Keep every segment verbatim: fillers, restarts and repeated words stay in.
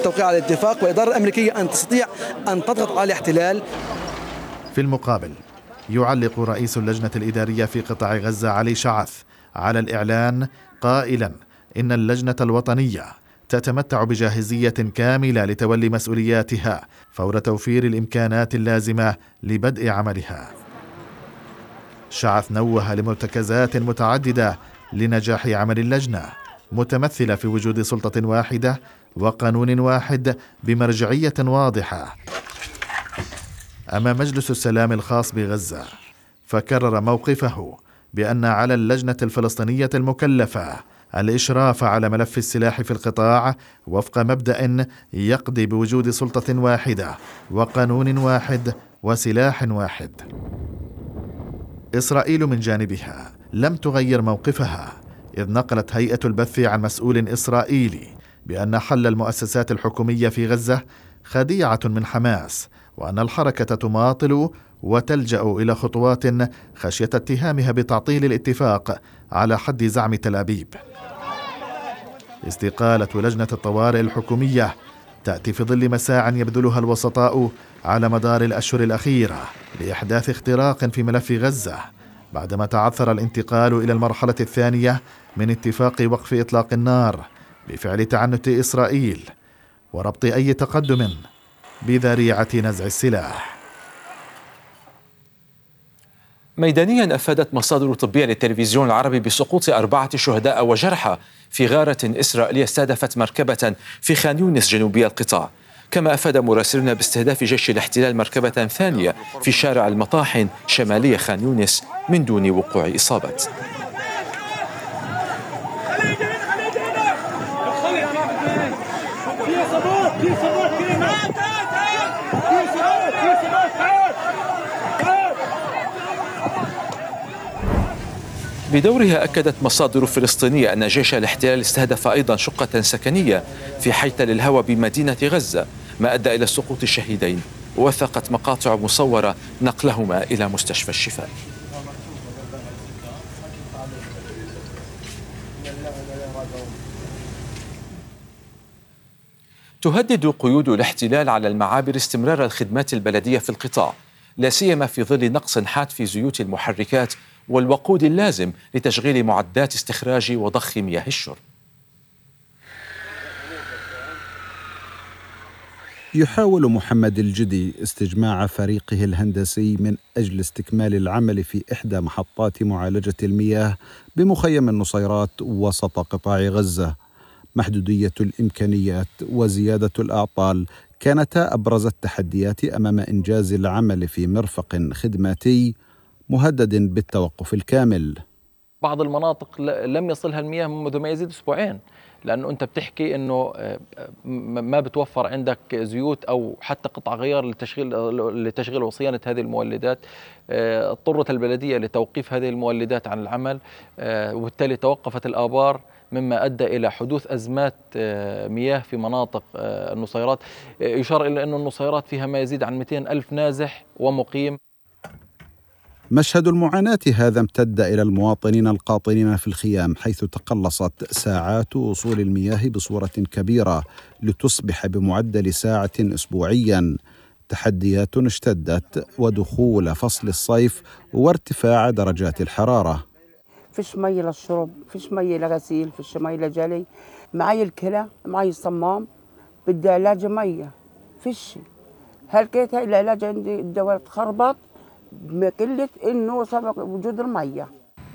التوقيع على الاتفاق والإدارة الأمريكية أن تستطيع أن تضغط على الاحتلال. في المقابل يعلق رئيس اللجنة الإدارية في قطاع غزة علي شعث على الإعلان قائلا إن اللجنة الوطنية تتمتع بجاهزية كاملة لتولي مسؤولياتها فور توفير الإمكانات اللازمة لبدء عملها. شعث نوه لمرتكزات متعددة لنجاح عمل اللجنة متمثلة في وجود سلطة واحدة وقانون واحد بمرجعية واضحة أمام مجلس السلام الخاص بغزة، فكرر موقفه بأن على اللجنة الفلسطينية المكلفة الإشراف على ملف السلاح في القطاع وفق مبدأ يقضي بوجود سلطة واحدة وقانون واحد وسلاح واحد. إسرائيل من جانبها لم تغير موقفها، إذ نقلت هيئة البث عن مسؤول إسرائيلي بأن حل المؤسسات الحكومية في غزة خديعة من حماس، وأن الحركة تماطل وتلجأ إلى خطوات خشية اتهامها بتعطيل الاتفاق على حد زعم تل أبيب. استقالة لجنة الطوارئ الحكومية تأتي في ظل مساع يبذلها الوسطاء على مدار الأشهر الأخيرة لإحداث اختراق في ملف غزة، بعدما تعثر الانتقال إلى المرحلة الثانية من اتفاق وقف إطلاق النار بفعل تعنت إسرائيل وربط أي تقدم بذريعة نزع السلاح. ميدانيا أفادت مصادر طبية للتلفزيون العربي بسقوط أربعة شهداء وجرحى في غارة إسرائيلية استهدفت مركبة في خان يونس جنوبي القطاع. كما أفاد مراسلون باستهداف جيش الاحتلال مركبة ثانية في شارع المطاحن شمالي خان يونس من دون وقوع إصابات. بدورها أكدت مصادر فلسطينية أن جيش الاحتلال استهدف أيضا شقة سكنية في حي تل الهوى بمدينة غزة، ما أدى إلى سقوط الشهيدين، ووثقت مقاطع مصورة نقلهما إلى مستشفى الشفاء. تهدد قيود الاحتلال على المعابر استمرار الخدمات البلدية في القطاع، لا سيما في ظل نقص حاد في زيوت المحركات والوقود اللازم لتشغيل معدات استخراج وضخ مياه الشرب. يحاول محمد الجدي استجماع فريقه الهندسي من أجل استكمال العمل في إحدى محطات معالجة المياه بمخيم النصيرات وسط قطاع غزة. محدودية الإمكانيات وزيادة الأعطال كانتا أبرز التحديات أمام إنجاز العمل في مرفق خدماتي مهدد بالتوقف الكامل. بعض المناطق لم يصلها المياه منذ ما يزيد أسبوعين، لأنه أنت بتحكي أنه ما بتوفر عندك زيوت أو حتى قطع غيار لتشغيل لتشغيل وصيانة هذه المولدات. اضطرت البلدية لتوقيف هذه المولدات عن العمل، وبالتالي توقفت الآبار، مما أدى إلى حدوث أزمات مياه في مناطق النصيرات. يشار إلى أن النصيرات فيها ما يزيد عن مئتين ألف نازح ومقيم. مشهد المعاناة هذا امتد إلى المواطنين القاطنين في الخيام، حيث تقلصت ساعات وصول المياه بصورة كبيرة لتصبح بمعدل ساعة أسبوعيا. تحديات اشتدت ودخول فصل الصيف وارتفاع درجات الحرارة. فيش مي للشرب، فيش مي لغسيل، فيش مي لجلي، معي الكلى، معي الصمام، بدي علاج مية، فيش. هلقيت العلاج عندي الدواء تخربط بقلة إنه سبب وجود المية.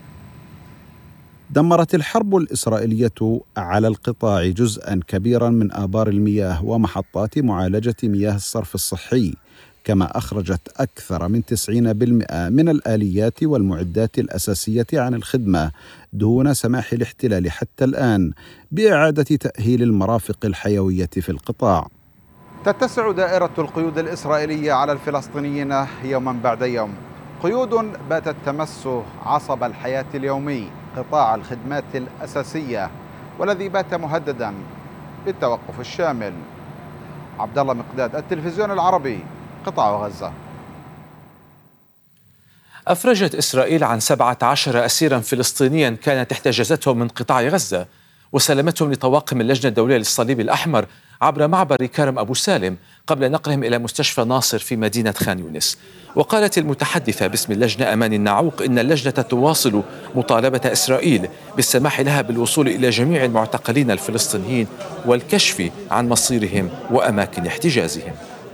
دمرت الحرب الإسرائيلية على القطاع جزءاً كبيراً من آبار المياه ومحطات معالجة مياه الصرف الصحي، كما أخرجت أكثر من تسعين بالمئة من الآليات والمعدات الأساسية عن الخدمة، دون سماح الاحتلال حتى الآن بإعادة تأهيل المرافق الحيوية في القطاع. تتسع دائرة القيود الإسرائيلية على الفلسطينيين يوما بعد يوم، قيود باتت تمس عصب الحياة اليومي، قطاع الخدمات الأساسية، والذي بات مهددا بالتوقف الشامل. عبد الله مقداد، التلفزيون العربي، قطاع غزة. أفرجت إسرائيل عن سبعة عشر أسيرا فلسطينيا كانت احتجزتهم من قطاع غزة وسلمتهم لطواقم اللجنة الدولية للصليب الأحمر عبر معبر كرم أبو سالم قبل نقلهم إلى مستشفى ناصر في مدينة خان يونس. وقالت المتحدثة باسم اللجنة أمان النعوق إن اللجنة تواصل مطالبة إسرائيل بالسماح لها بالوصول إلى جميع المعتقلين الفلسطينيين والكشف عن مصيرهم وأماكن احتجازهم.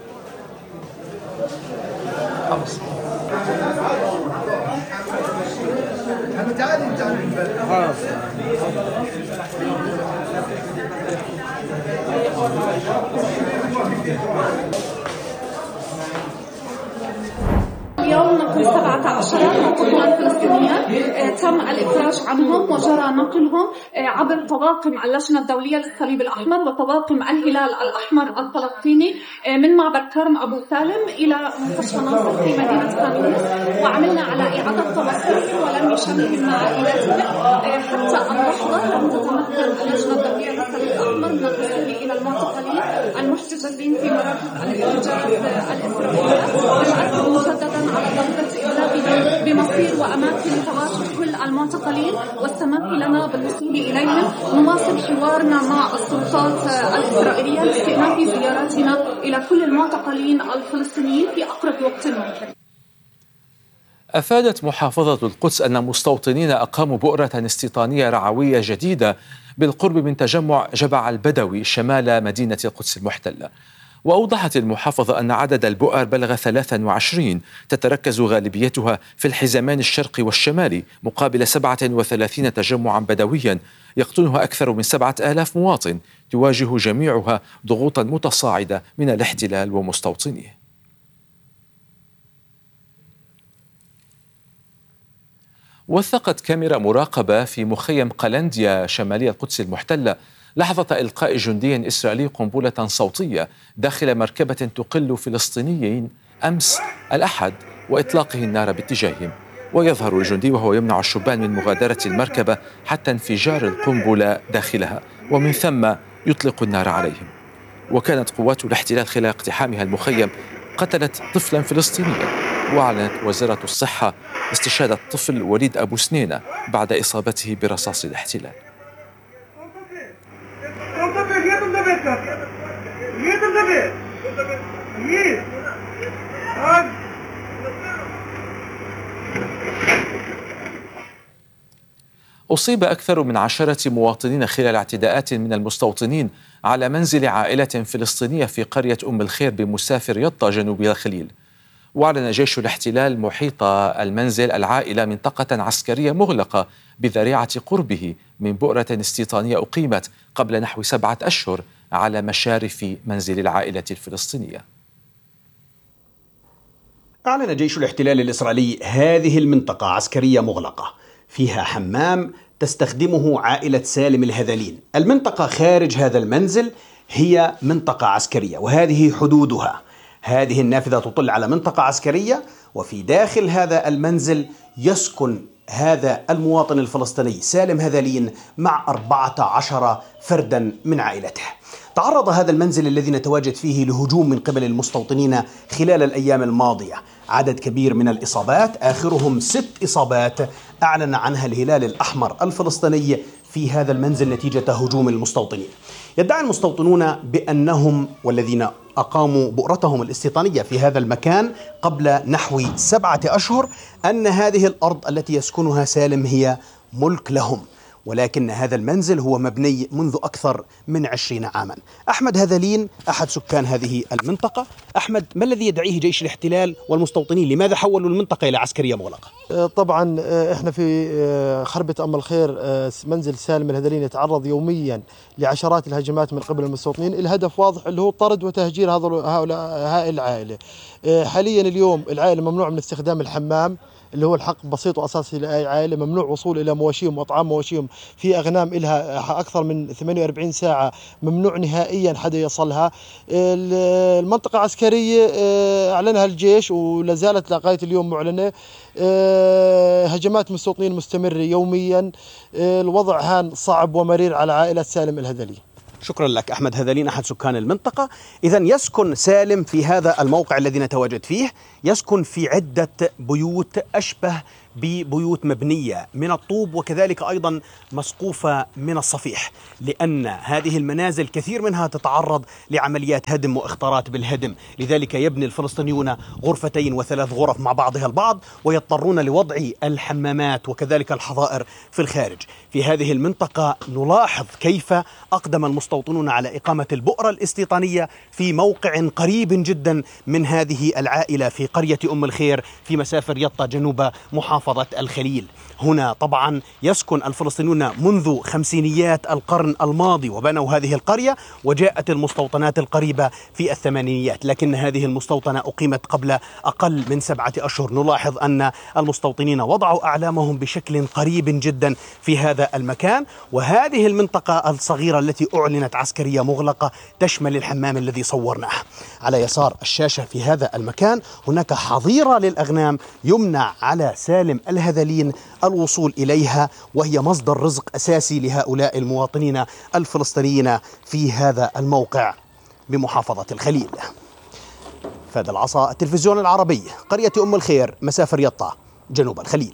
اليوم نقل سبعة عشر معتقلا فلسطينيا تم الإفراج عنهم وجرى نقلهم عبر طواقم اللجنة الدولية للصليب الأحمر وطواقم الهلال الأحمر الفلسطيني من معبر كرم أبو سالم إلى مستشفى ناصر في مدينة خان يونس، وعملنا على إعادة تواصلهم ولم يشملهم مع عائلاتهم حتى اللحظة. لم تتمكن اللجنة الدولية للصليب الأحمر من الوصول إلى المعتقلين المحتجزين في مراكز الاحتجاز الإسرائيلية، ويؤكد مجددا على ضرورة إبلاغنا بمصير وأماكن تواجد كل المعتقلين والسماح لنا بالوصول إليهم. نواصل حوارنا مع السلطات الإسرائيلية لاستئناف زياراتنا إلى كل المعتقلين الفلسطينيين في أقرب وقت ممكن. أفادت محافظة القدس أن مستوطنين أقاموا بؤرة استيطانية رعوية جديدة بالقرب من تجمع جبع البدوي شمال مدينة القدس المحتلة. وأوضحت المحافظة أن عدد البؤر بلغ ثلاثة وعشرين، تتركز غالبيتها في الحزامان الشرقي والشمالي، مقابل سبعة وثلاثين تجمعا بدويا يقطنها أكثر من سبعة آلاف مواطن، تواجه جميعها ضغوطا متصاعدة من الاحتلال ومستوطنيه. وثقت كاميرا مراقبة في مخيم قلنديا شمالي القدس المحتلة لحظة إلقاء جندي إسرائيلي قنبلة صوتية داخل مركبة تقل فلسطينيين أمس الأحد وإطلاقه النار باتجاههم. ويظهر الجندي وهو يمنع الشبان من مغادرة المركبة حتى انفجار القنبلة داخلها، ومن ثم يطلق النار عليهم. وكانت قوات الاحتلال خلال اقتحامها المخيم قتلت طفلا فلسطينيا. وأعلنت وزارة الصحة استشهاد الطفل وليد أبو سنينة بعد إصابته برصاص الاحتلال. أصيب أكثر من عشرة مواطنين خلال اعتداءات من المستوطنين على منزل عائلة فلسطينية في قرية أم الخير بمسافر يطا جنوب الخليل. وأعلن جيش الاحتلال محيط المنزل العائلة منطقة عسكرية مغلقة بذريعة قربه من بؤرة استيطانية أقيمت قبل نحو سبعة أشهر على مشارف منزل العائلة الفلسطينية. أعلن جيش الاحتلال الإسرائيلي هذه المنطقة عسكرية مغلقة فيها حمام تستخدمه عائلة سالم الهذلين. المنطقة خارج هذا المنزل هي منطقة عسكرية وهذه حدودها. هذه النافذة تطل على منطقة عسكرية، وفي داخل هذا المنزل يسكن هذا المواطن الفلسطيني سالم هذلين مع أربعة عشر فردا من عائلته. تعرض هذا المنزل الذي نتواجد فيه لهجوم من قبل المستوطنين خلال الأيام الماضية. عدد كبير من الإصابات، آخرهم ست إصابات أعلن عنها الهلال الأحمر الفلسطيني في هذا المنزل نتيجة هجوم المستوطنين. يدعي المستوطنون بأنهم والذين أقاموا بؤرتهم الاستيطانية في هذا المكان قبل نحو سبعة أشهر أن هذه الأرض التي يسكنها سالم هي ملك لهم، ولكن هذا المنزل هو مبني منذ أكثر من عشرين عاما. أحمد هذلين أحد سكان هذه المنطقة. أحمد، ما الذي يدعيه جيش الاحتلال والمستوطنين؟ لماذا حولوا المنطقة إلى عسكرية مغلقة؟ طبعا احنا في خربة أم الخير منزل سالم الهذلين يتعرض يوميا لعشرات الهجمات من قبل المستوطنين. الهدف واضح اللي هو طرد وتهجير هؤلاء هاي العائلة. حاليا اليوم العائلة ممنوع من استخدام الحمام اللي هو الحق بسيط وأساسي لأي عائلة. ممنوع وصول إلى مواشيهم وأطعام مواشيهم في أغنام إلها أكثر من ثمانية وأربعين ساعة، ممنوع نهائيا حدا يصلها. المنطقة عسكرية أعلنها الجيش ولا زالت لغاية اليوم معلنة. هجمات مستوطنين مستمرة يوميا. الوضع هان صعب ومرير على عائلة سالم الهذلي. شكرا لك أحمد هذلين أحد سكان المنطقة. إذن يسكن سالم في هذا الموقع الذي نتواجد فيه، يسكن في عدة بيوت أشبه ببيوت مبنية من الطوب وكذلك أيضا مسقوفة من الصفيح، لأن هذه المنازل كثير منها تتعرض لعمليات هدم وإخطارات بالهدم. لذلك يبني الفلسطينيون غرفتين وثلاث غرف مع بعضها البعض، ويضطرون لوضع الحمامات وكذلك الحظائر في الخارج. في هذه المنطقة نلاحظ كيف أقدم المستوطنون على إقامة البؤرة الاستيطانية في موقع قريب جدا من هذه العائلة في قرية أم الخير في مسافة يطا جنوب محافظة الخليل. هنا طبعا يسكن الفلسطينيون منذ خمسينيات القرن الماضي وبنوا هذه القرية، وجاءت المستوطنات القريبة في الثمانينيات، لكن هذه المستوطنة أقيمت قبل أقل من سبعة أشهر. نلاحظ أن المستوطنين وضعوا أعلامهم بشكل قريب جدا في هذا المكان. وهذه المنطقة الصغيرة التي أعلنت عسكرية مغلقة تشمل الحمام الذي صورناه. على يسار الشاشة في هذا المكان هناك حظيرة للأغنام يمنع على سالم الهذلين الوصول إليها، وهي مصدر رزق أساسي لهؤلاء المواطنين الفلسطينيين في هذا الموقع بمحافظة الخليل. فهد العصا، التلفزيون العربي، قرية أم الخير، مسافة يطا جنوب الخليل.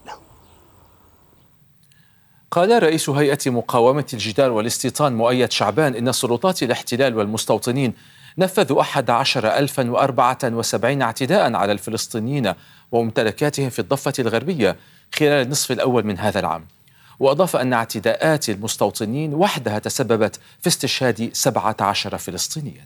قال رئيس هيئة مقاومة الجدار والاستيطان مؤيد شعبان إن سلطات الاحتلال والمستوطنين نفذوا أحد عشر ألفا وأربعة وسبعين اعتداء على الفلسطينيين وممتلكاتهم في الضفة الغربية خلال النصف الأول من هذا العام. وأضاف أن اعتداءات المستوطنين وحدها تسببت في استشهاد سبعة عشر فلسطينيا.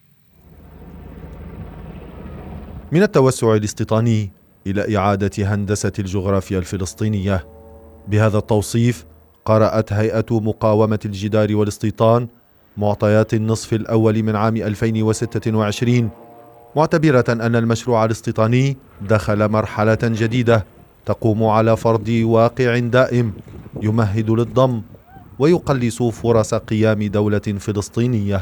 من التوسع الاستيطاني إلى إعادة هندسة الجغرافيا الفلسطينية. بهذا التوصيف قرأت هيئة مقاومة الجدار والاستيطان معطيات النصف الأول من عام ألفين وستة وعشرين، معتبرة أن المشروع الاستيطاني دخل مرحلة جديدة تقوم على فرض واقع دائم يمهد للضم ويقلص فرص قيام دولة فلسطينية.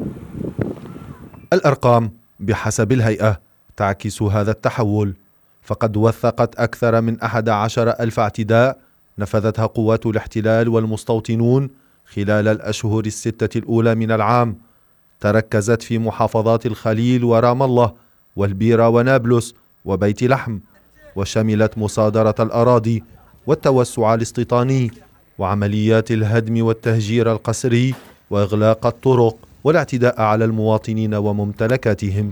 الأرقام بحسب الهيئة تعكس هذا التحول، فقد وثقت أكثر من أحد عشر ألف اعتداء نفذتها قوات الاحتلال والمستوطنون خلال الأشهر الستة الأولى من العام، تركزت في محافظات الخليل ورام الله والبيرة ونابلس وبيت لحم، وشملت مصادرة الأراضي والتوسع الاستيطاني وعمليات الهدم والتهجير القسري وإغلاق الطرق والاعتداء على المواطنين وممتلكاتهم.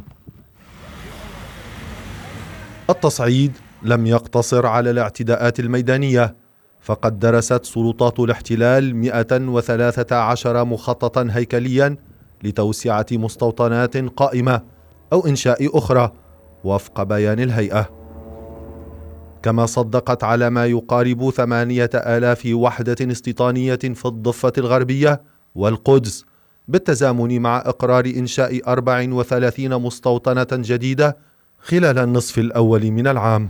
التصعيد لم يقتصر على الاعتداءات الميدانية، فقد درست سلطات الاحتلال مئة وثلاثة عشر مخططا هيكليا لتوسعة مستوطنات قائمة أو إنشاء أخرى وفق بيان الهيئة. كما صدقت على ما يقارب ثمانية آلاف وحدة استيطانية في الضفة الغربية والقدس، بالتزامن مع إقرار إنشاء أربع وثلاثين مستوطنة جديدة خلال النصف الأول من العام.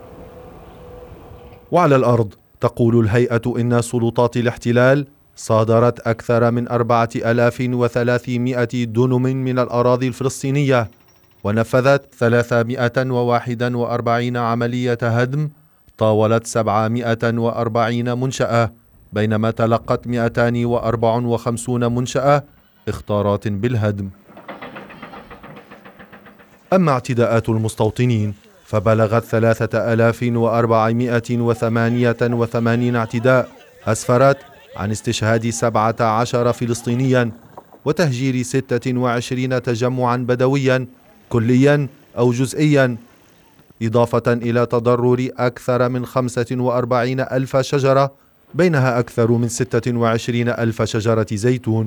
وعلى الأرض تقول الهيئة إن سلطات الاحتلال صادرت أكثر من أربعة آلاف وثلاثمائة دنم من الأراضي الفلسطينية، ونفذت ثلاثمائة وواحد وأربعين عملية هدم طاولت سبعمائة وأربعين منشأة، بينما تلقت مئتين وأربعة وخمسين منشأة اختارات بالهدم. أما اعتداءات المستوطنين فبلغت ثلاثة آلاف وأربعمائة وثمانية وثمانين اعتداء أسفرت عن استشهاد سبعة عشر فلسطينيا وتهجير ستة وعشرين تجمعا بدويا كليا أو جزئيا، إضافة إلى تضرر أكثر من خمسة وأربعين ألف شجرة، بينها أكثر من ستة وعشرين ألف شجرة زيتون.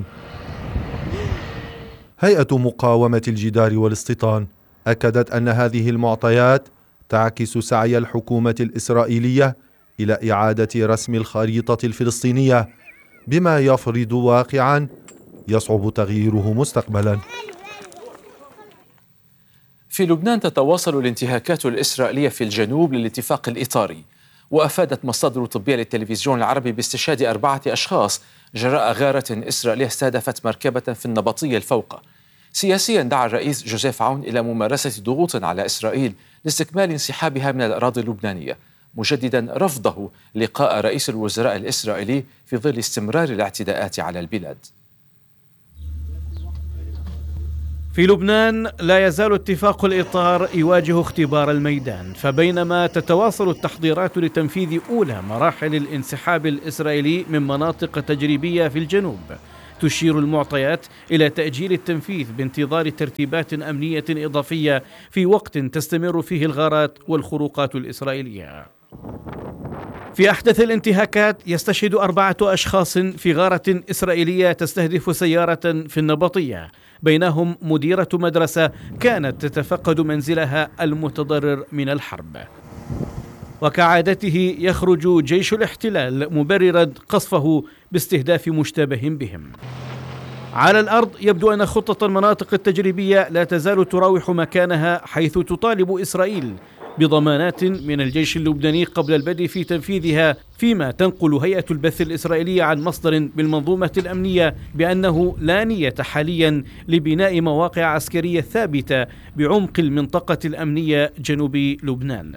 هيئة مقاومة الجدار والاستيطان أكدت أن هذه المعطيات تعكس سعي الحكومة الإسرائيلية إلى إعادة رسم الخريطة الفلسطينية بما يفرض واقعا يصعب تغييره مستقبلا. في لبنان تتواصل الانتهاكات الإسرائيلية في الجنوب للاتفاق الإطاري، وأفادت مصادر طبية للتلفزيون العربي باستشهاد أربعة أشخاص جراء غارة إسرائيلية استهدفت مركبة في النبطية الفوقة. سياسيا دعا الرئيس جوزيف عون إلى ممارسة ضغوط على إسرائيل لاستكمال انسحابها من الأراضي اللبنانية، مجددا رفضه لقاء رئيس الوزراء الإسرائيلي في ظل استمرار الاعتداءات على البلاد. في لبنان لا يزال اتفاق الإطار يواجه اختبار الميدان، فبينما تتواصل التحضيرات لتنفيذ أولى مراحل الانسحاب الإسرائيلي من مناطق تجريبية في الجنوب، تشير المعطيات إلى تأجيل التنفيذ بانتظار ترتيبات أمنية إضافية في وقت تستمر فيه الغارات والخروقات الإسرائيلية. في أحدث الانتهاكات يستشهد أربعة أشخاص في غارة إسرائيلية تستهدف سيارة في النبطية، بينهم مديرة مدرسة كانت تتفقد منزلها المتضرر من الحرب. وكعادته يخرج جيش الاحتلال مبررا قصفه باستهداف مشتبه بهم. على الأرض يبدو أن خطة المناطق التجريبية لا تزال تراوح مكانها، حيث تطالب إسرائيل بضمانات من الجيش اللبناني قبل البدء في تنفيذها، فيما تنقل هيئة البث الإسرائيلية عن مصدر بالمنظومة الأمنية بأنه لا نية حاليا لبناء مواقع عسكرية ثابتة بعمق المنطقة الأمنية جنوب لبنان.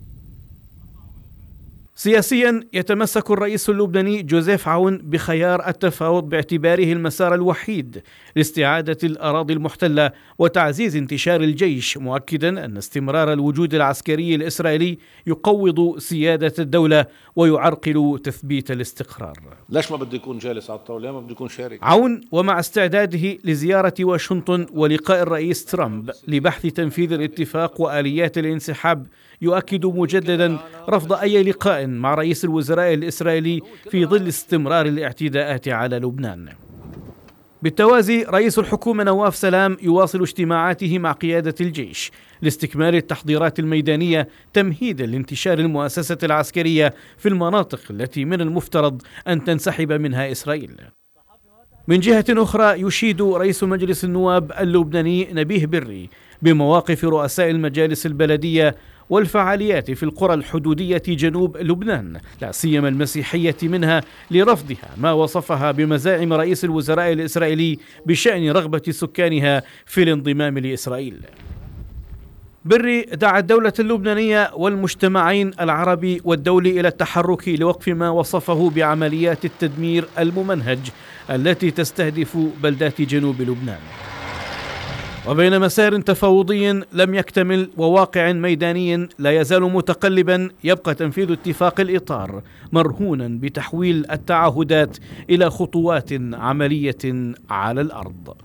سياسيا يتمسك الرئيس اللبناني جوزيف عون بخيار التفاوض باعتباره المسار الوحيد لاستعادة الأراضي المحتلة وتعزيز انتشار الجيش، مؤكدا أن استمرار الوجود العسكري الإسرائيلي يقوض سيادة الدولة ويعرقل تثبيت الاستقرار. ليش ما بده يكون جالس على الطاولة؟ ما بده يكون شارك. عون ومع استعداده لزيارة واشنطن ولقاء الرئيس ترامب لبحث تنفيذ الاتفاق وآليات الانسحاب، يؤكد مجددا رفض أي لقاء مع رئيس الوزراء الإسرائيلي في ظل استمرار الاعتداءات على لبنان. بالتوازي رئيس الحكومة نواف سلام يواصل اجتماعاته مع قيادة الجيش لاستكمال التحضيرات الميدانية تمهيدا لانتشار المؤسسة العسكرية في المناطق التي من المفترض أن تنسحب منها إسرائيل. من جهة أخرى يشيد رئيس مجلس النواب اللبناني نبيه بري بمواقف رؤساء المجالس البلدية والفعاليات في القرى الحدودية جنوب لبنان، لا سيما المسيحية منها، لرفضها ما وصفها بمزاعم رئيس الوزراء الإسرائيلي بشأن رغبة سكانها في الانضمام لإسرائيل. بري دعا الدولة اللبنانية والمجتمعين العربي والدولي إلى التحرك لوقف ما وصفه بعمليات التدمير الممنهج التي تستهدف بلدات جنوب لبنان. وبين مسار تفاوضي لم يكتمل وواقع ميداني لا يزال متقلبا، يبقى تنفيذ اتفاق الإطار مرهونا بتحويل التعهدات إلى خطوات عملية على الأرض.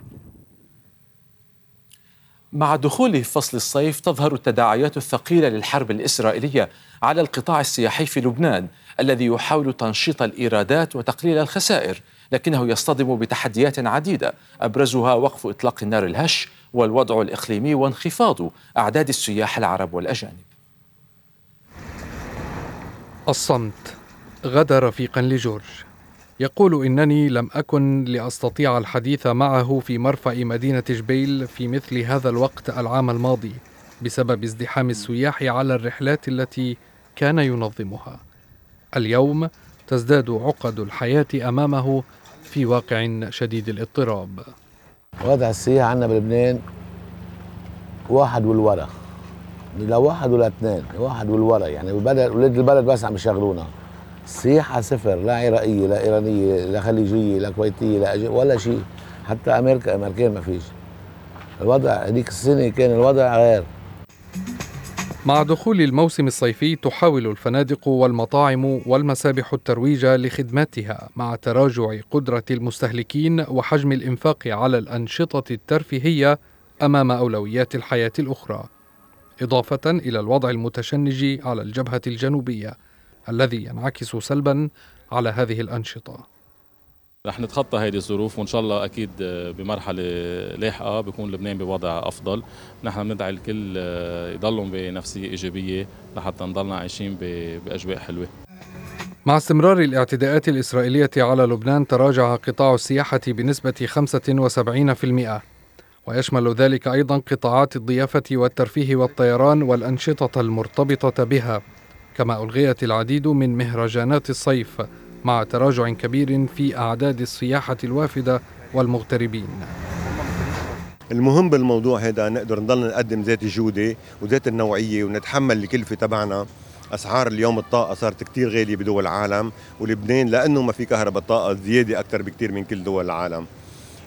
مع دخول فصل الصيف تظهر التداعيات الثقيلة للحرب الإسرائيلية على القطاع السياحي في لبنان، الذي يحاول تنشيط الإيرادات وتقليل الخسائر، لكنه يصطدم بتحديات عديدة أبرزها وقف إطلاق النار الهش والوضع الإقليمي وانخفاض أعداد السياح العرب والأجانب. الصمت غدا رفيقا لجورج، يقول إنني لم أكن لأستطيع الحديث معه في مرفأ مدينة جبيل في مثل هذا الوقت العام الماضي بسبب ازدحام السياح على الرحلات التي كان ينظمها. اليوم تزداد عقد الحياة أمامه في واقع شديد الاضطراب. وضع السياحة عندنا بلبنان واحد والورا، لا واحد ولا اثنين، واحد والورا، يعني البلد ولاد البلد بس عم يشغلونا. السياحة صفر، لا عراقية لا إيرانية لا خليجية لا كويتية لا أجي ولا شيء، حتى أمريكا أمريكان ما فيش. الوضع هذيك السنة كان الوضع غير. مع دخول الموسم الصيفي تحاول الفنادق والمطاعم والمسابح الترويج لخدماتها مع تراجع قدرة المستهلكين وحجم الإنفاق على الأنشطة الترفيهية أمام أولويات الحياة الأخرى، إضافة إلى الوضع المتشنج على الجبهة الجنوبية الذي ينعكس سلبا على هذه الأنشطة. رح نتخطى هذه الظروف وإن شاء الله أكيد بمرحلة لاحقة بيكون لبنان بوضع أفضل. نحن بندعي الكل يضلوا بنفسية إيجابية لحتى نضلنا عايشين بأجواء حلوة. مع استمرار الاعتداءات الإسرائيلية على لبنان تراجع قطاع السياحة بنسبة خمسة وسبعين بالمئة، ويشمل ذلك أيضا قطاعات الضيافة والترفيه والطيران والأنشطة المرتبطة بها، كما ألغيت العديد من مهرجانات الصيف مع تراجع كبير في أعداد السياحة الوافدة والمغتربين. المهم بالموضوع هذا نقدر نضل نقدم ذات الجودة وذات النوعية ونتحمل الكلفة تبعنا. أسعار اليوم الطاقة صارت كتير غالية بدول العالم، ولبنان لأنه ما في كهرباء طاقة زيادة أكتر بكتير من كل دول العالم.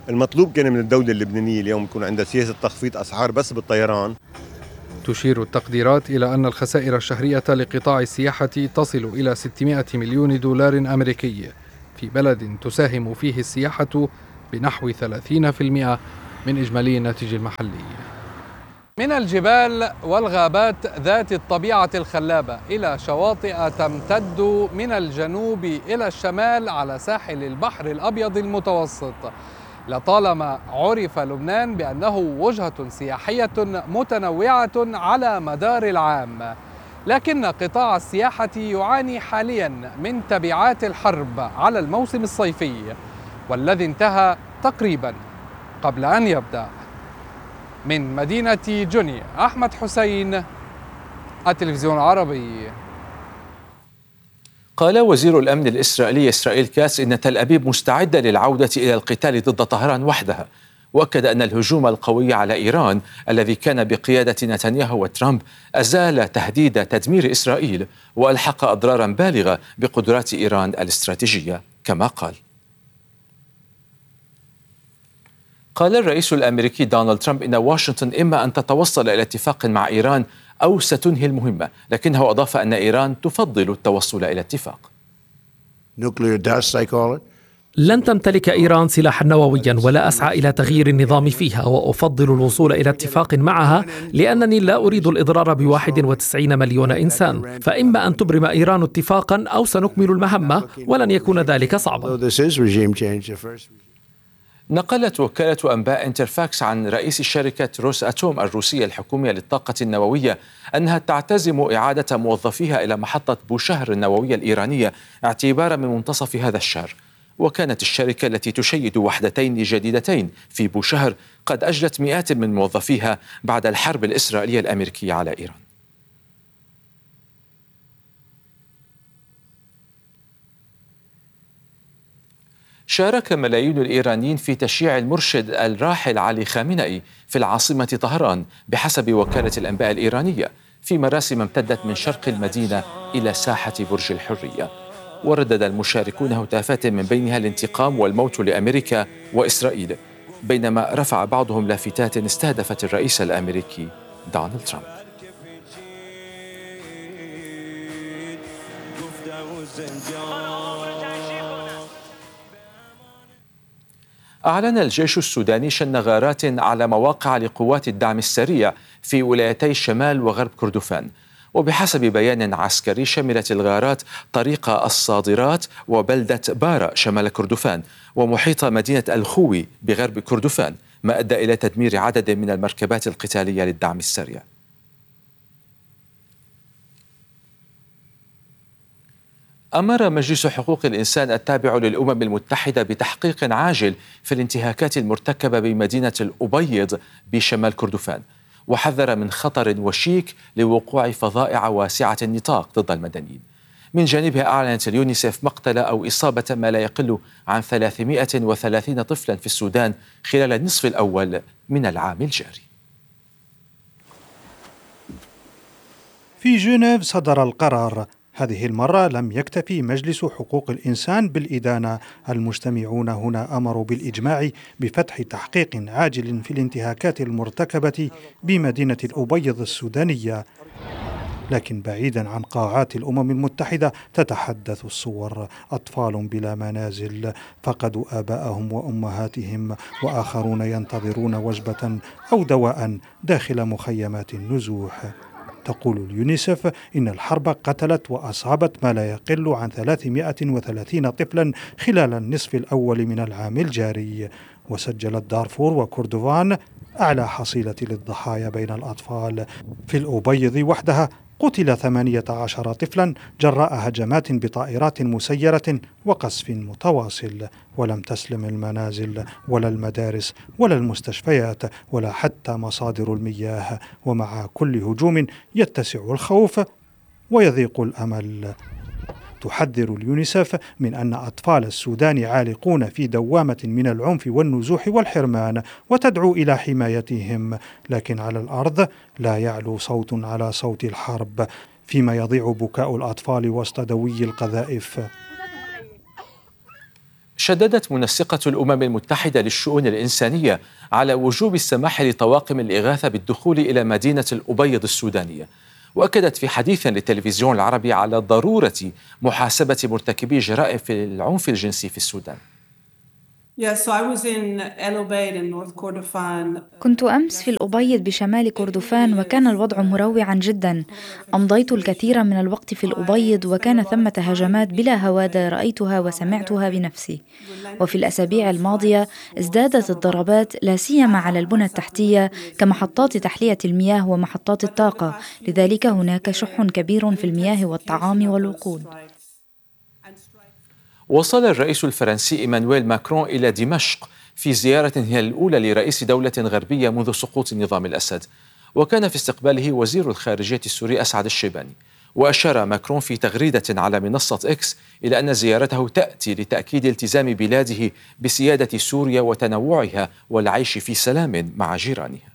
المطلوب كان من الدولة اللبنانية اليوم يكون عندها سياسة تخفيض أسعار بس بالطيران. تشير التقديرات إلى أن الخسائر الشهرية لقطاع السياحة تصل إلى ستمائة مليون دولار أمريكي في بلد تساهم فيه السياحة بنحو ثلاثين بالمئة من إجمالي الناتج المحلي. من الجبال والغابات ذات الطبيعة الخلابة إلى شواطئ تمتد من الجنوب إلى الشمال على ساحل البحر الأبيض المتوسط، لطالما عرف لبنان بأنه وجهة سياحية متنوعة على مدار العام، لكن قطاع السياحة يعاني حاليا من تبعات الحرب على الموسم الصيفي والذي انتهى تقريبا قبل أن يبدأ. من مدينة جوني، أحمد حسين، التلفزيون العربي. قال وزير الأمن الإسرائيلي إسرائيل كاتس إن تل أبيب مستعدة للعودة إلى القتال ضد طهران وحدها، وأكد أن الهجوم القوي على إيران الذي كان بقيادة نتنياهو وترامب أزال تهديد تدمير إسرائيل وألحق أضرارا بالغة بقدرات إيران الاستراتيجية كما قال. قال الرئيس الأمريكي دونالد ترامب إن واشنطن إما أن تتوصل إلى اتفاق مع إيران أو ستنهي المهمة، لكنه أضاف أن إيران تفضل التوصل إلى اتفاق. لن تمتلك إيران سلاحا نوويا ولا أسعى إلى تغيير النظام فيها، وأفضل الوصول إلى اتفاق معها لأنني لا أريد الإضرار بواحد وتسعين مليون إنسان، فإما أن تبرم إيران اتفاقا أو سنكمل المهمة ولن يكون ذلك صعبا. نقلت وكالة أنباء انترفاكس عن رئيس شركة روس أتوم الروسية الحكومية للطاقة النووية أنها تعتزم إعادة موظفيها إلى محطة بوشهر النووية الإيرانية اعتبارا من منتصف هذا الشهر. وكانت الشركة التي تشيد وحدتين جديدتين في بوشهر قد أجلت مئات من موظفيها بعد الحرب الإسرائيلية الأمريكية على إيران. شارك ملايين الإيرانيين في تشييع المرشد الراحل علي خامنئي في العاصمة طهران بحسب وكالة الأنباء الإيرانية في مراسم امتدت من شرق المدينة إلى ساحة برج الحرية. وردد المشاركون هتافات من بينها الانتقام والموت لأمريكا وإسرائيل، بينما رفع بعضهم لافتات استهدفت الرئيس الأمريكي دونالد ترامب. أعلن الجيش السوداني شن غارات على مواقع لقوات الدعم السريع في ولايتي شمال وغرب كردفان، وبحسب بيان عسكري شملت الغارات طريق الصادرات وبلدة بارا شمال كردفان ومحيط مدينة الخوي بغرب كردفان، ما أدى إلى تدمير عدد من المركبات القتالية للدعم السريع. أمر مجلس حقوق الإنسان التابع للأمم المتحدة بتحقيق عاجل في الانتهاكات المرتكبة بمدينة الأبيض بشمال كردفان، وحذر من خطر وشيك لوقوع فظائع واسعة النطاق ضد المدنيين. من جانبها أعلنت اليونيسف مقتل أو إصابة ما لا يقل عن ثلاثمائة وثلاثين طفلا في السودان خلال النصف الأول من العام الجاري. في جنيف صدر القرار. هذه المرة لم يكتفي مجلس حقوق الإنسان بالإدانة، المجتمعون هنا أمروا بالإجماع بفتح تحقيق عاجل في الانتهاكات المرتكبة بمدينة الأبيض السودانية. لكن بعيدا عن قاعات الأمم المتحدة تتحدث الصور: أطفال بلا منازل فقدوا آباءهم وأمهاتهم، وآخرون ينتظرون وجبة أو دواء داخل مخيمات النزوح. تقول اليونيسف إن الحرب قتلت وأصابت ما لا يقل عن ثلاثمائة وثلاثين طفلا خلال النصف الأول من العام الجاري، وسجلت دارفور وكردفان أعلى حصيلة للضحايا بين الأطفال. في الأبيض وحدها قتل ثمانية عشر طفلا جراء هجمات بطائرات مسيرة وقصف متواصل، ولم تسلم المنازل ولا المدارس ولا المستشفيات ولا حتى مصادر المياه، ومع كل هجوم يتسع الخوف ويضيق الأمل. تحذر اليونيسف من أن أطفال السودان عالقون في دوامة من العنف والنزوح والحرمان، وتدعو إلى حمايتهم، لكن على الأرض لا يعلو صوت على صوت الحرب، فيما يضيع بكاء الأطفال وسط دوي القذائف. شددت منسقة الأمم المتحدة للشؤون الإنسانية على وجوب السماح لطواقم الإغاثة بالدخول إلى مدينة الأبيض السودانية، وأكدت في حديث للتلفزيون العربي على ضرورة محاسبة مرتكبي جرائم العنف الجنسي في السودان. كنت أمس في الأبيض بشمال كردفان وكان الوضع مروعا جدا. أمضيت الكثير من الوقت في الأبيض وكان ثمة هجمات بلا هوادة رأيتها وسمعتها بنفسي. وفي الأسابيع الماضية ازدادت الضربات لا سيما على البنى التحتية كمحطات تحلية المياه ومحطات الطاقة، لذلك هناك شح كبير في المياه والطعام والوقود. وصل الرئيس الفرنسي إيمانويل ماكرون إلى دمشق في زيارة هي الأولى لرئيس دولة غربية منذ سقوط نظام الأسد، وكان في استقباله وزير الخارجية السوري أسعد الشيباني. وأشار ماكرون في تغريدة على منصة إكس إلى أن زيارته تأتي لتأكيد التزام بلاده بسيادة سوريا وتنوعها والعيش في سلام مع جيرانها.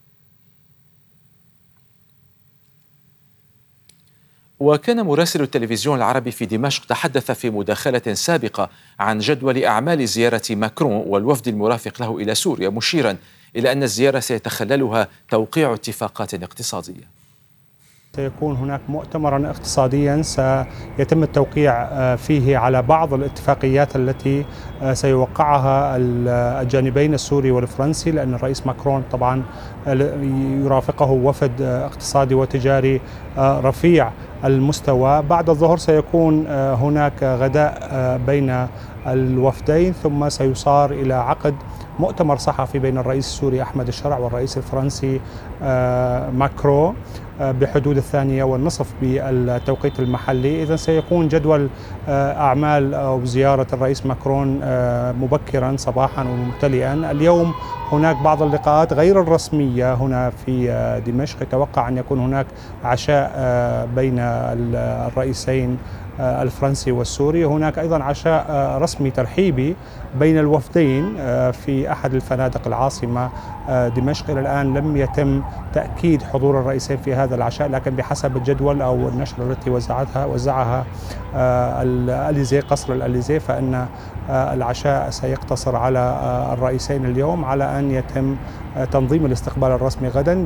وكان مراسل التلفزيون العربي في دمشق تحدث في مداخلة سابقة عن جدول أعمال زيارة ماكرون والوفد المرافق له إلى سوريا، مشيرا إلى أن الزيارة سيتخللها توقيع اتفاقات اقتصادية. سيكون هناك مؤتمرا اقتصاديا سيتم التوقيع فيه على بعض الاتفاقيات التي سيوقعها الجانبين السوري والفرنسي، لأن الرئيس ماكرون طبعا يرافقه وفد اقتصادي وتجاري رفيع المستوى. بعد الظهر سيكون هناك غداء بين الوفدين، ثم سيصار إلى عقد مؤتمر صحفي بين الرئيس السوري أحمد الشرع والرئيس الفرنسي ماكرون بحدود الثانية والنصف بالتوقيت المحلي. إذن سيكون جدول أعمال أو زيارة الرئيس ماكرون مبكرا صباحا وممتلئا. اليوم هناك بعض اللقاءات غير الرسمية هنا في دمشق، يتوقع أن يكون هناك عشاء بين الرئيسين الفرنسي والسوري. هناك أيضا عشاء رسمي ترحيبي بين الوفدين في أحد الفنادق العاصمة دمشق. إلى الآن لم يتم تأكيد حضور الرئيسين في هذا العشاء، لكن بحسب الجدول أو النشرة التي وزعتها وزعها الأليزي قصر الأليزي فإن العشاء سيقتصر على الرئيسين اليوم، على أن يتم تنظيم الاستقبال الرسمي غدا.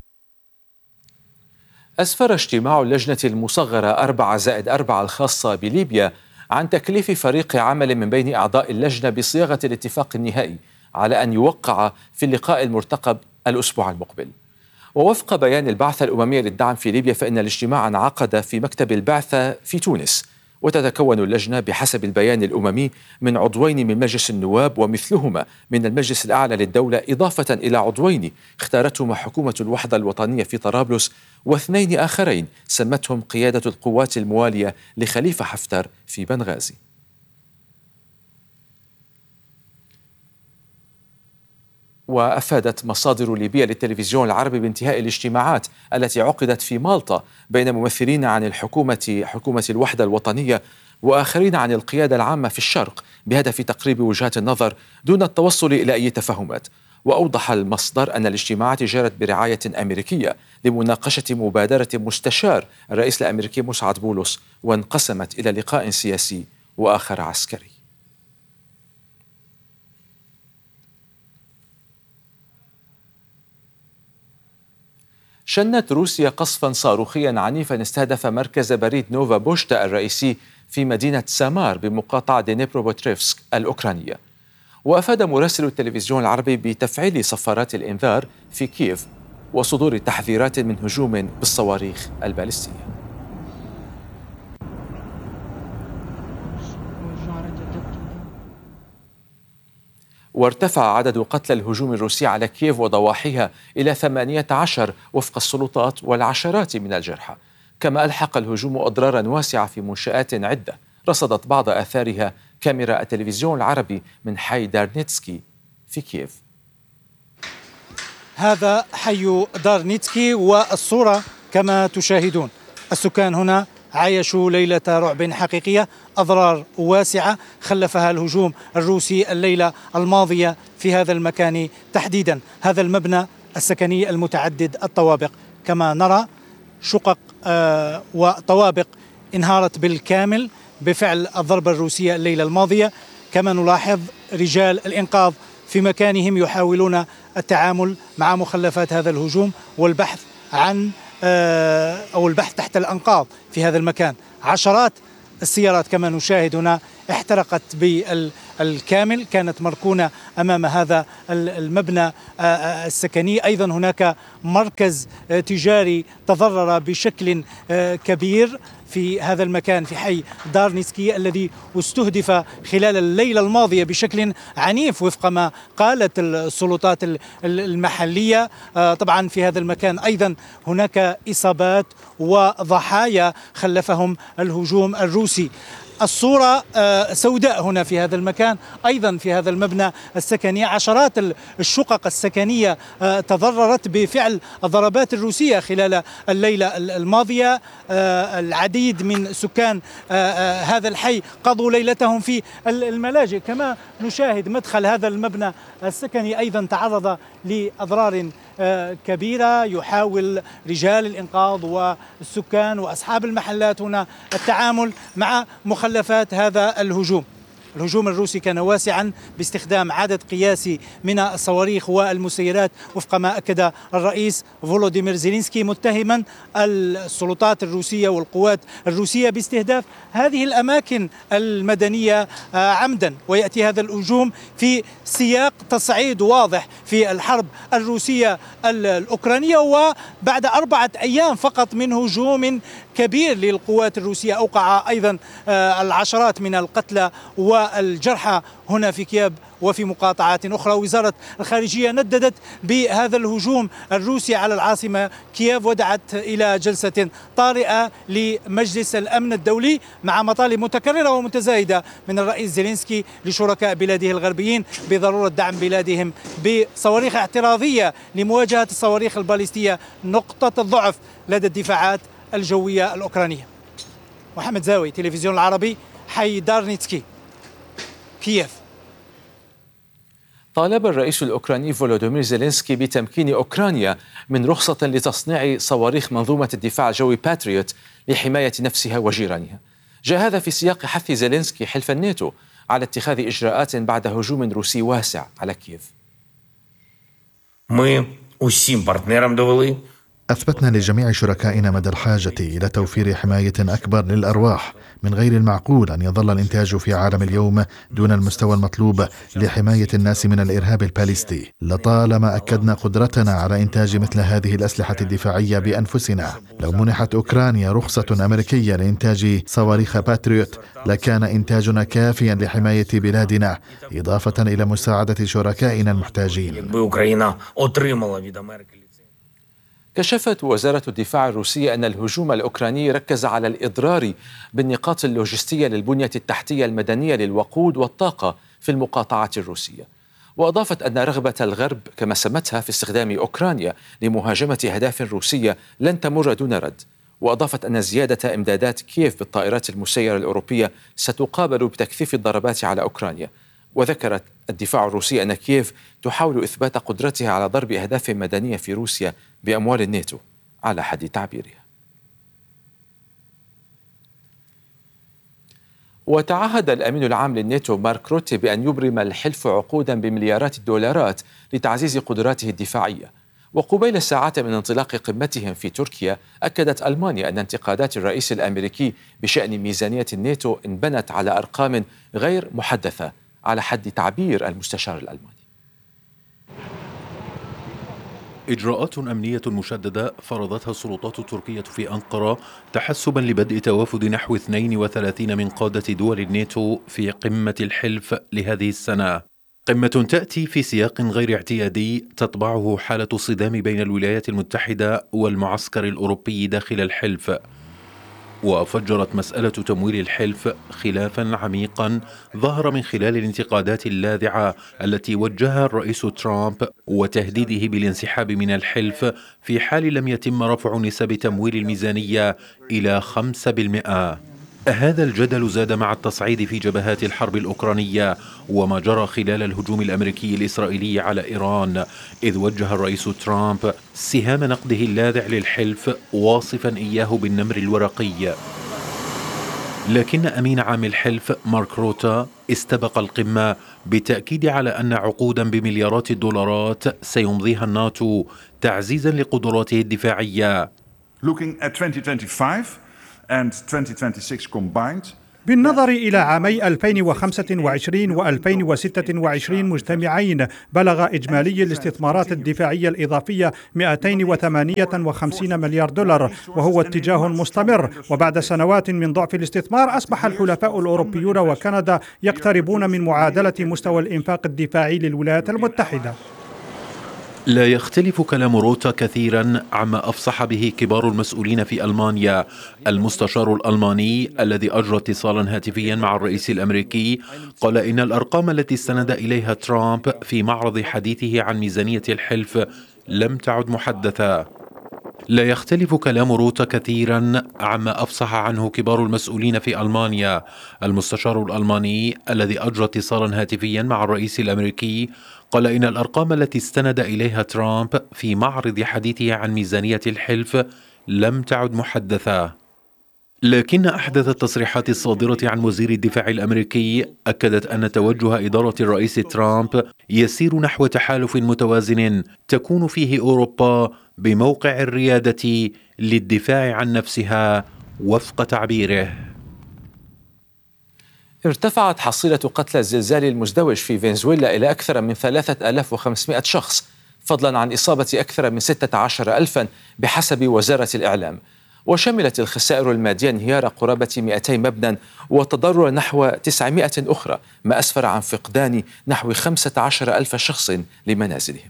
أسفر اجتماع اللجنة المصغرة أربعة زائد أربعة الخاصة بليبيا عن تكليف فريق عمل من بين أعضاء اللجنة بصياغة الاتفاق النهائي على أن يوقع في اللقاء المرتقب الأسبوع المقبل. ووفق بيان البعثة الأممية للدعم في ليبيا فإن الاجتماع انعقد في مكتب البعثة في تونس، وتتكون اللجنة بحسب البيان الأممي من عضوين من مجلس النواب ومثلهما من المجلس الأعلى للدولة، إضافة إلى عضوين اختارتهما حكومة الوحدة الوطنية في طرابلس، واثنين آخرين سمتهم قيادة القوات الموالية لخليفة حفتر في بنغازي. وأفادت مصادر ليبية للتلفزيون العربي بانتهاء الاجتماعات التي عقدت في مالطا بين ممثلين عن الحكومة حكومة الوحدة الوطنية وآخرين عن القيادة العامة في الشرق بهدف تقريب وجهات النظر دون التوصل إلى أي تفاهمات. وأوضح المصدر أن الاجتماعات جرت برعاية أمريكية لمناقشة مبادرة مستشار الرئيس الأمريكي مسعد بولس، وانقسمت إلى لقاء سياسي وآخر عسكري. شنت روسيا قصفا صاروخيا عنيفا استهدف مركز بريد نوفا بوشتا الرئيسي في مدينة سامار بمقاطعة دنيبروبتريفسك الأوكرانية. وأفاد مراسل التلفزيون العربي بتفعيل صفارات الإنذار في كييف وصدور تحذيرات من هجوم بالصواريخ البالستية. وارتفع عدد قتلى الهجوم الروسي على كييف وضواحيها إلى ثمانية عشر وفق السلطات، والعشرات من الجرحى. كما ألحق الهجوم أضرارا واسعة في منشآت عدة رصدت بعض آثارها كاميرا التلفزيون العربي من حي دارنيتسكي في كييف. هذا حي دارنيتسكي، والصورة كما تشاهدون السكان هنا عايشوا ليلة رعب حقيقية، أضرار واسعة خلفها الهجوم الروسي الليلة الماضية في هذا المكان تحديدا، هذا المبنى السكني المتعدد الطوابق. كما نرى شقق آه وطوابق انهارت بالكامل بفعل الضربة الروسية الليلة الماضية. كما نلاحظ ورجال الإنقاذ في مكانهم يحاولون التعامل مع مخلفات هذا الهجوم والبحث عن أو البحث تحت الأنقاض في هذا المكان. عشرات السيارات كما نشاهد هنا احترقت بالكامل، كانت مركونة أمام هذا المبنى السكني. أيضا هناك مركز تجاري تضرر بشكل كبير في هذا المكان في حي دارنيتسكي الذي استهدف خلال الليلة الماضية بشكل عنيف وفق ما قالت السلطات المحلية. طبعا في هذا المكان أيضا هناك إصابات وضحايا خلفهم الهجوم الروسي. الصورة سوداء هنا في هذا المكان، أيضا في هذا المبنى السكني عشرات الشقق السكنية تضررت بفعل الضربات الروسية خلال الليلة الماضية. العديد من سكان هذا الحي قضوا ليلتهم في الملاجئ. كما نشاهد مدخل هذا المبنى السكني أيضا تعرض لأضرار كبيرة. يحاول رجال الإنقاذ والسكان وأصحاب المحلات هنا التعامل مع مخلفات هذا الهجوم. الهجوم الروسي كان واسعا باستخدام عدد قياسي من الصواريخ والمسيرات وفق ما أكد الرئيس فولوديمير زيلينسكي، متهما السلطات الروسية والقوات الروسية باستهداف هذه الأماكن المدنية عمدا. ويأتي هذا الهجوم في سياق تصعيد واضح في الحرب الروسية الأوكرانية، وبعد أربعة أيام فقط من هجوم كبير للقوات الروسية أوقع أيضا العشرات من القتلى والجرحى هنا في كييف وفي مقاطعات أخرى. وزارة الخارجية نددت بهذا الهجوم الروسي على العاصمة كييف ودعت إلى جلسة طارئة لمجلس الأمن الدولي مع مطالب متكررة ومتزايدة من الرئيس زيلينسكي لشركاء بلاده الغربيين بضرورة دعم بلادهم بصواريخ اعتراضية لمواجهة الصواريخ الباليستية نقطة الضعف لدى الدفاعات الجوية الأوكرانية. محمد زاوي، تلفزيون العربي، حي دارنيتسكي، كييف. طالب الرئيس الأوكراني فولوديمير زيلينسكي بتمكين أوكرانيا من رخصة لتصنيع صواريخ منظومة الدفاع الجوي باتريوت لحماية نفسها وجيرانها. جاء هذا في سياق حث زيلينسكي حلف الناتو على اتخاذ إجراءات بعد هجوم روسي واسع على كييف. أثبتنا لجميع شركائنا مدى الحاجة إلى توفير حماية أكبر للأرواح. من غير المعقول أن يظل الإنتاج في عالم اليوم دون المستوى المطلوب لحماية الناس من الإرهاب الباليستي. لطالما أكدنا قدرتنا على إنتاج مثل هذه الأسلحة الدفاعية بأنفسنا. لو منحت أوكرانيا رخصة أمريكية لإنتاج صواريخ باتريوت لكان إنتاجنا كافيا لحماية بلادنا، إضافة إلى مساعدة شركائنا المحتاجين. كشفت وزارة الدفاع الروسية أن الهجوم الأوكراني ركز على الإضرار بالنقاط اللوجستية للبنية التحتية المدنية للوقود والطاقة في المقاطعة الروسية. وأضافت أن رغبة الغرب كما سمتها في استخدام أوكرانيا لمهاجمة أهداف روسية لن تمر دون رد. وأضافت أن زيادة إمدادات كييف بالطائرات المسيرة الأوروبية ستقابل بتكثيف الضربات على أوكرانيا. وذكرت الدفاع الروسي أن كييف تحاول إثبات قدرتها على ضرب أهداف مدنية في روسيا بأموال الناتو على حد تعبيرها. وتعهد الأمين العام للناتو مارك روتي بأن يبرم الحلف عقودا بمليارات الدولارات لتعزيز قدراته الدفاعية. وقبيل ساعات من انطلاق قمتهم في تركيا، أكدت ألمانيا أن انتقادات الرئيس الأمريكي بشأن ميزانية الناتو انبنت على أرقام غير محدثة على حد تعبير المستشار الألماني. إجراءات أمنية مشددة فرضتها السلطات التركية في أنقرة تحسبا لبدء توافد نحو اثنين وثلاثين من قادة دول الناتو في قمة الحلف لهذه السنة. قمة تأتي في سياق غير اعتيادي تطبعه حالة الصدام بين الولايات المتحدة والمعسكر الأوروبي داخل الحلف. وفجرت مسألة تمويل الحلف خلافا عميقا ظهر من خلال الانتقادات اللاذعة التي وجهها الرئيس ترامب وتهديده بالانسحاب من الحلف في حال لم يتم رفع نسب تمويل الميزانية إلى خمسة بالمئة. هذا الجدل زاد مع التصعيد في جبهات الحرب الأوكرانية وما جرى خلال الهجوم الأمريكي الإسرائيلي على إيران، إذ وجه الرئيس ترامب سهام نقده اللاذع للحلف واصفا إياه بالنمر الورقي. لكن أمين عام الحلف مارك روتا استبق القمة بالتأكيد على أن عقودا بمليارات الدولارات سيمضيها الناتو تعزيزا لقدراته الدفاعية. Looking at twenty twenty-five and twenty twenty-six combined. بالنظر إلى عامي ألفين وخمسة وعشرين وألفين وستة وعشرين مجتمعين، بلغ إجمالي الاستثمارات الدفاعية الإضافية مئتين وثمانية وخمسين مليار دولار، وهو اتجاه مستمر. وبعد سنوات من ضعف الاستثمار، أصبح الحلفاء الأوروبيون وكندا يقتربون من معادلة مستوى الإنفاق الدفاعي للولايات المتحدة. لا يختلف كلام روتا كثيرا عما أفصح به كبار المسؤولين في ألمانيا. المستشار الألماني الذي أجرى اتصالا هاتفيا مع الرئيس الأمريكي قال إن الأرقام التي استند إليها ترامب في معرض حديثه عن ميزانية الحلف لم تعد محدثة. لا يختلف كلام روتا كثيرا عما أفصح عنه كبار المسؤولين في ألمانيا. المستشار الألماني الذي أجرى اتصالا هاتفيا مع الرئيس الأمريكي قال إن الأرقام التي استند إليها ترامب في معرض حديثه عن ميزانية الحلف لم تعد محدثة. لكن أحدث التصريحات الصادرة عن وزير الدفاع الأمريكي أكدت أن توجه إدارة الرئيس ترامب يسير نحو تحالف متوازن تكون فيه أوروبا بموقع الريادة للدفاع عن نفسها وفق تعبيره. ارتفعت حصيلة قتلى الزلزال المزدوج في فنزويلا إلى أكثر من ثلاثة آلاف وخمسمائة شخص، فضلا عن إصابة أكثر من ستة عشر ألفا بحسب وزارة الإعلام. وشملت الخسائر المادية انهيار قرابة مئتين مبنى وتضرر نحو تسعمائة أخرى، ما أسفر عن فقدان نحو خمسة عشر ألف شخص لمنازلهم.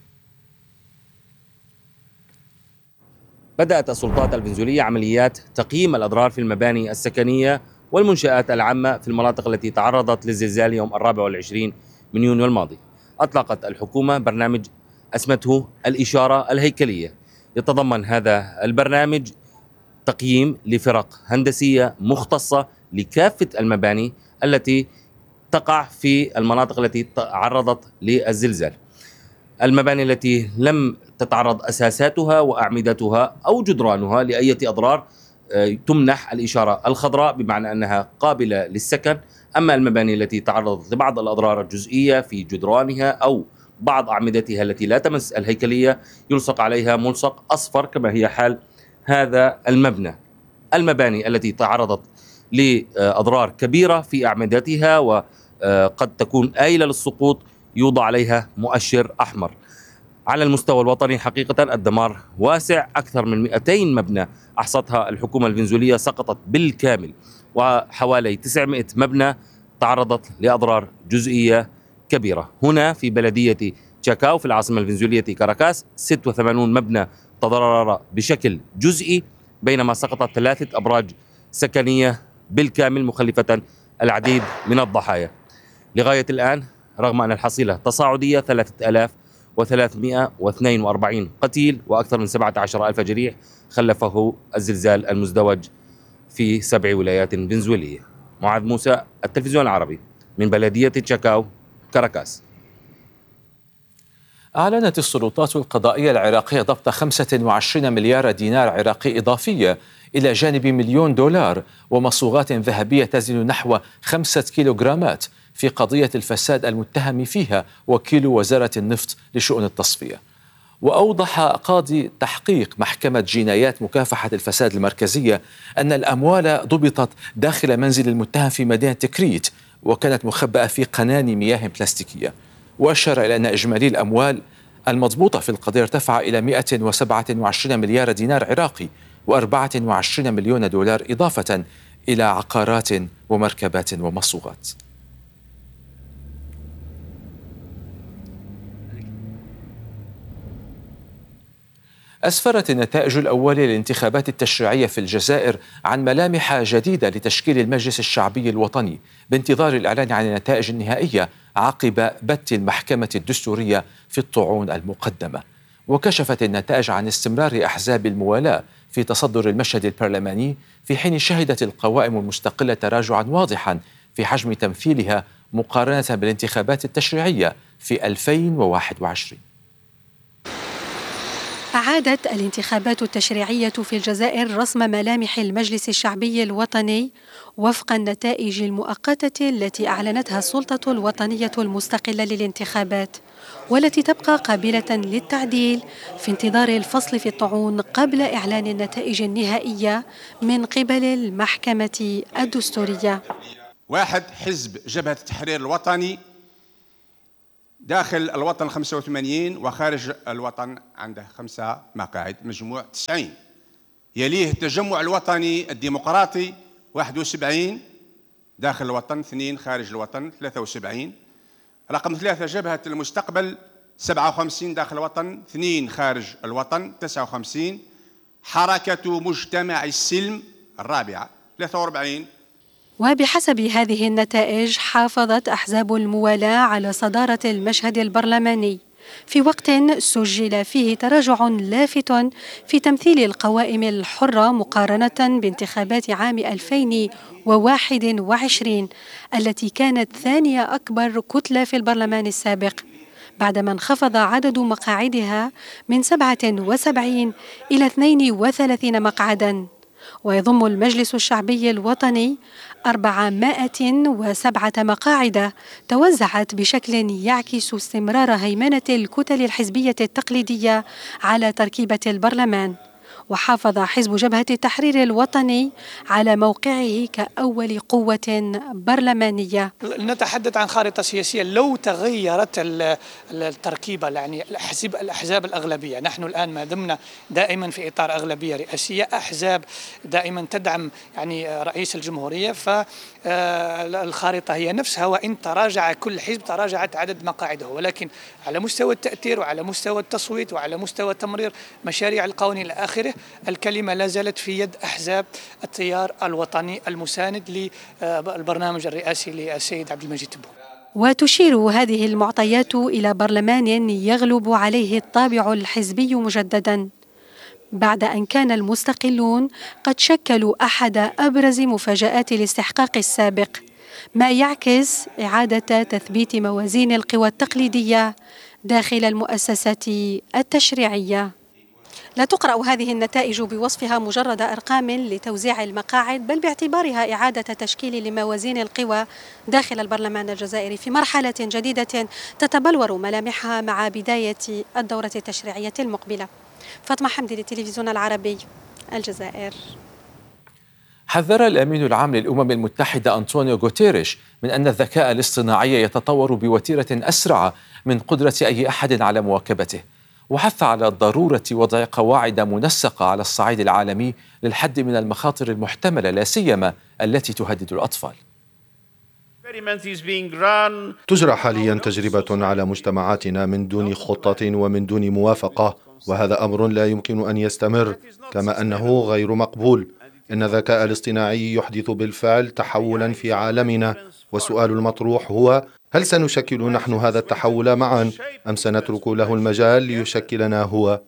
بدأت السلطات الفنزويلية عمليات تقييم الأضرار في المباني السكنية والمنشآت العامة في المناطق التي تعرضت للزلزال يوم الرابع والعشرين من يونيو الماضي. أطلقت الحكومة برنامج اسمته الإشارة الهيكلية. يتضمن هذا البرنامج تقييم لفرق هندسية مختصة لكافة المباني التي تقع في المناطق التي تعرضت للزلزال. المباني التي لم تتعرض أساساتها وأعمدتها أو جدرانها لأي أضرار تمنح الإشارة الخضراء، بمعنى أنها قابلة للسكن. أما المباني التي تعرضت لبعض الأضرار الجزئية في جدرانها أو بعض أعمدتها التي لا تمس الهيكلية يلصق عليها ملصق أصفر كما هي حال هذا المبنى. المباني التي تعرضت لأضرار كبيرة في أعمدتها وقد تكون آيلة للسقوط يوضع عليها مؤشر أحمر. على المستوى الوطني حقيقة الدمار واسع، أكثر من مئتين مبنى أحصتها الحكومة الفنزويلية سقطت بالكامل، وحوالي تسعمائة مبنى تعرضت لأضرار جزئية كبيرة. هنا في بلدية تشاكاو في العاصمة الفنزويلية كاراكاس ستة وثمانين مبنى تضرر بشكل جزئي، بينما سقطت ثلاثة أبراج سكنية بالكامل مخلفة العديد من الضحايا. لغاية الآن رغم أن الحصيلة تصاعدية ثلاثة آلاف وثلاثمائة واثنين وأربعين قتيل وأكثر من سبعة عشر ألف جريح خلفه الزلزال المزدوج في سبع ولايات فنزويلية. معاذ موسى، التلفزيون العربي، من بلدية تشاكاو، كاراكاس. أعلنت السلطات القضائية العراقية ضبط خمسة وعشرين مليار دينار عراقي إضافية إلى جانب مليون دولار ومصوغات ذهبية تزن نحو خمسة كيلوغرامات في قضية الفساد المتهم فيها وكيل وزارة النفط لشؤون التصفية. وأوضح قاضي تحقيق محكمة جنايات مكافحة الفساد المركزية أن الأموال ضبطت داخل منزل المتهم في مدينة تكريت وكانت مخبأة في قناة مياه بلاستيكية. وأشار إلى أن إجمالي الأموال المضبوطة في القضية ارتفع إلى مئة وسبعة وعشرين مليار دينار عراقي وأربعة وعشرين مليون دولار إضافة إلى عقارات ومركبات ومصوغات. أسفرت النتائج الأولية للانتخابات التشريعية في الجزائر عن ملامح جديدة لتشكيل المجلس الشعبي الوطني بانتظار الإعلان عن النتائج النهائية عقب بت المحكمة الدستورية في الطعون المقدمة. وكشفت النتائج عن استمرار أحزاب الموالاة في تصدر المشهد البرلماني، في حين شهدت القوائم المستقلة تراجعا واضحا في حجم تمثيلها مقارنة بالانتخابات التشريعية في ألفين وواحد وعشرين. أعادت الانتخابات التشريعية في الجزائر رسم ملامح المجلس الشعبي الوطني وفق النتائج المؤقتة التي أعلنتها السلطة الوطنية المستقلة للانتخابات، والتي تبقى قابلة للتعديل في انتظار الفصل في الطعون قبل إعلان النتائج النهائية من قبل المحكمة الدستورية. واحد، حزب جبهة التحرير الوطني داخل الوطن خمسة وثمانين وخارج الوطن عنده خمسة مقاعد، مجموع تسعين. يليه التجمع الوطني الديمقراطي واحد وسبعين داخل الوطن، اثنين خارج الوطن، ثلاثة وسبعين. رقم ثلاثة جبهة المستقبل سبعة وخمسين داخل الوطن، اثنين خارج الوطن، تسعة وخمسين. حركة مجتمع السلم الرابعة ثلاثة وأربعين. وبحسب هذه النتائج حافظت أحزاب الموالاة على صدارة المشهد البرلماني في وقت سجل فيه تراجع لافت في تمثيل القوائم الحرة مقارنة بانتخابات عام ألفين وواحد وعشرين التي كانت ثانية أكبر كتلة في البرلمان السابق، بعدما انخفض عدد مقاعدها من سبعة وسبعين إلى اثنين وثلاثين مقعدا. ويضم المجلس الشعبي الوطني أربعمائة وسبعة مقاعد توزعت بشكل يعكس استمرار هيمنة الكتل الحزبية التقليدية على تركيبة البرلمان. وحافظ حزب جبهة التحرير الوطني على موقعه كأول قوة برلمانية. نتحدث عن خارطة سياسية لو تغيرت التركيبة، يعني الأحزاب الأحزاب الأغلبية. نحن الآن ما دمنا دائما في إطار أغلبية رئاسية، أحزاب دائما تدعم يعني رئيس الجمهورية، فالخارطة هي نفسها، وإن تراجع كل حزب تراجعت عدد مقاعده، ولكن على مستوى التأثير وعلى مستوى التصويت وعلى مستوى تمرير مشاريع القوانين إلى آخره الكلمة لا زالت في يد أحزاب التيار الوطني المساند للبرنامج الرئاسي للسيد عبد المجيد تبون. وتشير هذه المعطيات إلى برلمان يغلب عليه الطابع الحزبي مجددا، بعد أن كان المستقلون قد شكلوا أحد أبرز مفاجآت الاستحقاق السابق، ما يعكس إعادة تثبيت موازين القوى التقليدية داخل المؤسسات التشريعية. لا تقرأ هذه النتائج بوصفها مجرد أرقام لتوزيع المقاعد، بل باعتبارها إعادة تشكيل لموازين القوى داخل البرلمان الجزائري في مرحلة جديدة تتبلور ملامحها مع بداية الدورة التشريعية المقبلة. فاطمة حمدي للتلفزيون العربي، الجزائر. حذر الأمين العام للأمم المتحدة أنطونيو غوتيريش من أن الذكاء الاصطناعي يتطور بوتيرة أسرع من قدرة أي أحد على مواكبته، وحث على ضرورة وضع قواعد منسقة على الصعيد العالمي للحد من المخاطر المحتملة، لا سيما التي تهدد الأطفال. تجرى حاليا تجربة على مجتمعاتنا من دون خطة ومن دون موافقة، وهذا أمر لا يمكن أن يستمر، كما أنه غير مقبول. إن الذكاء الاصطناعي يحدث بالفعل تحولا في عالمنا، والسؤال المطروح هو: هل سنشكل نحن هذا التحول معا، أم سنترك له المجال ليشكلنا هو؟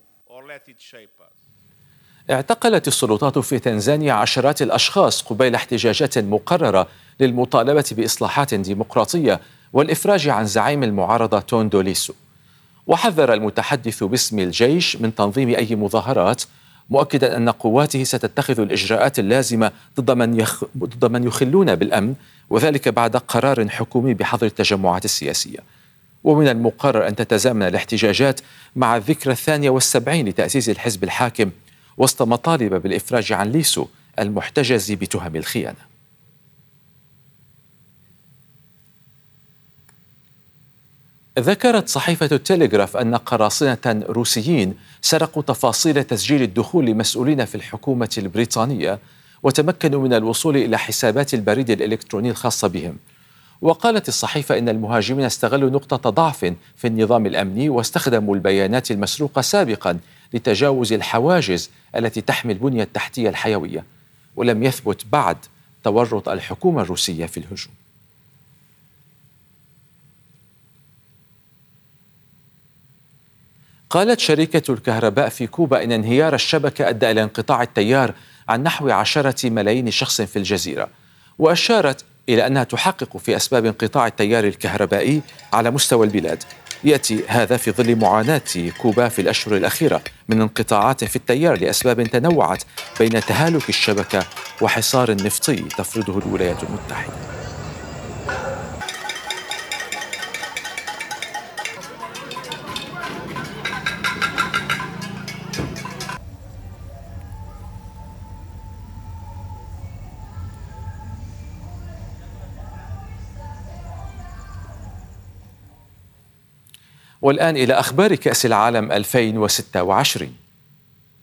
اعتقلت السلطات في تنزانيا عشرات الأشخاص قبيل احتجاجات مقررة للمطالبة بإصلاحات ديمقراطية والإفراج عن زعيم المعارضة توندو ليسو. وحذر المتحدث باسم الجيش من تنظيم أي مظاهرات، مؤكدا أن قواته ستتخذ الإجراءات اللازمة ضد من, يخ... ضد من يخلون بالأمن، وذلك بعد قرار حكومي بحظر التجمعات السياسية. ومن المقرر أن تتزامن الاحتجاجات مع الذكرى الثانية والسبعين لتأسيس الحزب الحاكم، وسط مطالب بالإفراج عن ليسو المحتجز بتهم الخيانة. ذكرت صحيفة التلغراف أن قراصنة روسيين سرقوا تفاصيل تسجيل الدخول لمسؤولين في الحكومة البريطانية، وتمكنوا من الوصول إلى حسابات البريد الإلكتروني الخاصة بهم. وقالت الصحيفة إن المهاجمين استغلوا نقطة ضعف في النظام الأمني، واستخدموا البيانات المسروقة سابقا لتجاوز الحواجز التي تحمي البنية التحتية الحيوية. ولم يثبت بعد تورط الحكومة الروسية في الهجوم. قالت شركة الكهرباء في كوبا إن انهيار الشبكة أدى إلى انقطاع التيار عن نحو عشرة ملايين شخص في الجزيرة، وأشارت إلى أنها تحقق في أسباب انقطاع التيار الكهربائي على مستوى البلاد، يأتي هذا في ظل معاناة كوبا في الأشهر الأخيرة من انقطاعات في التيار لأسباب تنوعت بين تهالك الشبكة وحصار نفطي تفرضه الولايات المتحدة. والآن إلى أخبار كأس العالم ألفين وستة وعشرين.